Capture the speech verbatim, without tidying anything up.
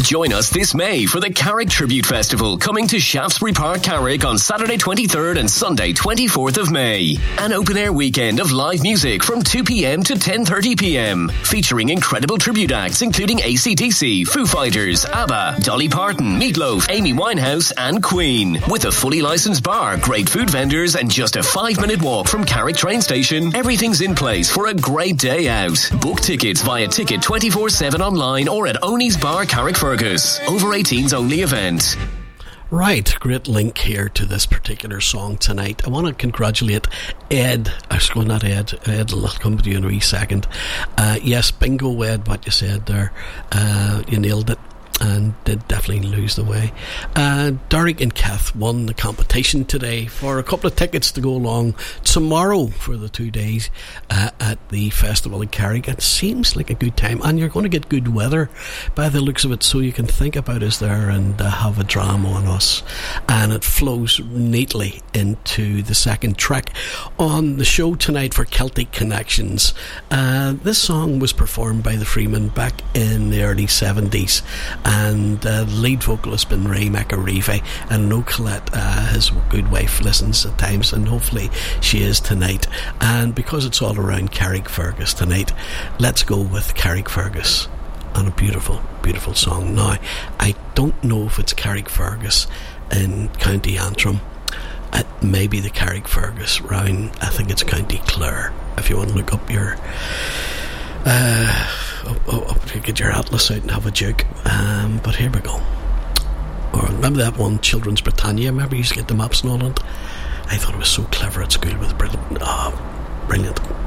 Join us this May for the Carrick Tribute Festival, coming to Shaftesbury Park, Carrick on Saturday twenty-third and Sunday twenty-fourth of May. An open-air weekend of live music from two p.m. to ten thirty p.m, featuring incredible tribute acts including A C D C, Foo Fighters, ABBA, Dolly Parton, Meatloaf, Amy Winehouse and Queen. With a fully licensed bar, great food vendors and just a five-minute walk from Carrick train station, everything's in place for a great day out. Book tickets via Ticket twenty-four seven online or at Oney's Bar, Carrick Fergus. Over eighteens only event. Right, great link here to this particular song tonight. I want to congratulate Ed. I was going, not Ed. Ed, I'll come to you in a wee second. Uh, yes, bingo, Ed, what you said there. Uh, you nailed it. And did definitely lose the way. Uh, Derek and Kath won the competition today for a couple of tickets to go along tomorrow for the two days uh, at the festival in Carrick. It seems like a good time, and you're going to get good weather by the looks of it, so you can think about us there and uh, have a dram on us. And it flows neatly into the second track on the show tonight for Celtic Connections. Uh, this song was performed by the Freemen back in the early seventies. And uh, the lead vocalist been Ray McAreevy, and I know Colette, uh, his good wife, listens at times, and hopefully she is tonight. And because it's all around Carrick Fergus tonight, let's go with Carrick Fergus on a beautiful, beautiful song. Now, I don't know if it's Carrick Fergus in County Antrim. It may be the Carrick Fergus round, I think it's County Clare, if you want to look up your uh Oh, oh, oh, get your atlas out and have a joke. Um, but here we go. Or remember that one, Children's Britannia? Remember you used to get the maps and all that? I thought it was so clever at school with brilliant. Oh, brilliant.